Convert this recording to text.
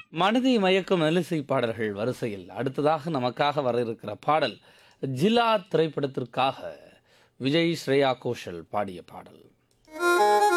மனதை மயக்கும் மெல்லிசை பாடல்கள் வரிசையில் அடுத்ததாக நமக்காக வர இருக்கிற பாடல் ஜிலா திரைப்படத்திற்காக விஜய் ஸ்ரேயா கோஷல் பாடிய பாடல்.